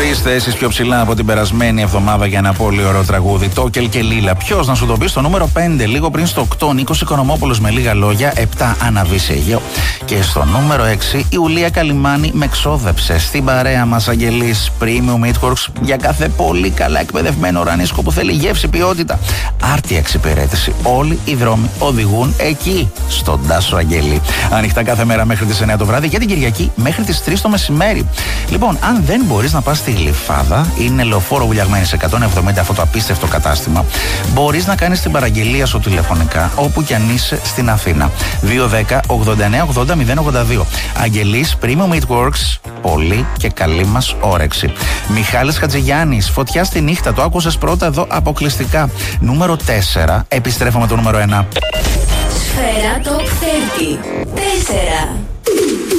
3 θέσεις πιο ψηλά από την περασμένη εβδομάδα για ένα πολύ ωραίο τραγούδι. Το Κελκελίλα. Ποιος να σου το πει στο νούμερο 5, λίγο πριν στο 8, Νίκος Οικονομόπουλος με λίγα λόγια. 7, Αναβίση Αιγαίο. Και στο νούμερο 6, η Ουλία Καλιμάνη με ξόδεψε. Στην παρέα μας Αγγελής, Premium Meatworks, για κάθε πολύ καλά εκπαιδευμένο ουρανίσκο που θέλει γεύση, ποιότητα, άρτια εξυπηρέτηση. Όλοι οι δρόμοι οδηγούν εκεί, στον Τάσο Αγγελή. Ανοιχτά κάθε μέρα μέχρι τις 9 το βράδυ και την Κυριακή μέχρι τις 3 το μεσημέρι. Λοιπόν, αν δεν μπορείς να πας στη Γλυφάδα, είναι Λεωφόρο Βουλιαγμένης 170 αυτό το απίστευτο κατάστημα, μπορείς να κάνεις την παραγγελία σου τηλεφωνικά όπου κι αν είσαι στην Αθήνα. 210-89-80-082. Αγγελής, Premium Meatworks, πολύ και καλή μας όρεξη. Μιχάλης Χατζηγιάννης, Φωτιά στη νύχτα, το άκουσες πρώτα εδώ αποκλειστικά. Νούμερο 4, επιστρέφω με το νούμερο 1. Σφαίρα Top 30. 4.